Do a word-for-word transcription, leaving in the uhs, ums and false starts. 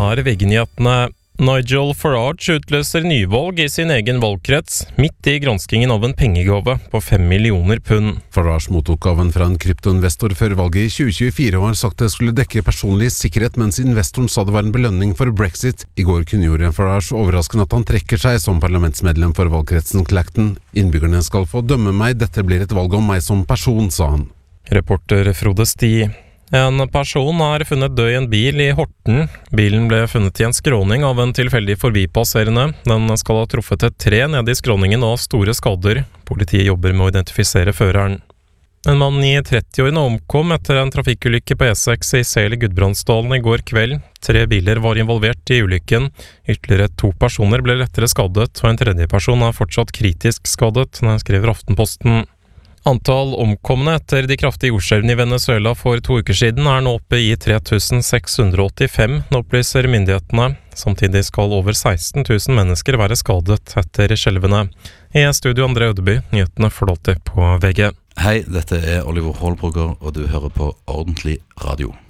er V G-nyhetene. Nigel Farage utløser nyvalg i sin egen valgkrets, midt i granskingen av en pengegave på fem millioner pund. Farage mottok gaven fra en kryptoinvestor før valget i tjue tjuefire og har sagt det skulle dekke personlig sikkerhet, mens investoren sa det var en belønning for Brexit. I går kunngjorde Farage overraskende at han trekker seg som parlamentsmedlem for valgkretsen Clacton. Innbyggerne skal få dømme meg, dette blir et valg om meg som person, sa han. Reporter Frode Sti. En person er funnet død i en bil i Horten. Bilen ble funnet i en skråning av en tilfeldig forbipasserende. Den skal ha truffet et tre nede i skråningen og store skader. Politiet jobber med å identifisere føreren. En mann i trettiårene omkom etter en trafikkulykke på E seks i Sel i Gudbrandsdalen i går kveld. Tre biler var involvert i ulykken. Ytterligere to personer ble lettere skadet, og en tredje person er fortsatt kritisk skadet, skriver Aftenposten. Antall omkomne etter de kraftige jordskjelvene i Venezuela for to uker siden er nå oppe i tre tusen seks hundre og åttifem, nå opplyser myndighetene. Samtidig skal over seksten tusen mennesker være skadet etter skjelvene. I studio André Ødeby, nyhetene flåter på V G. Hei, dette er Oliver Holbrugger, og du hører på Ordentlig Radio.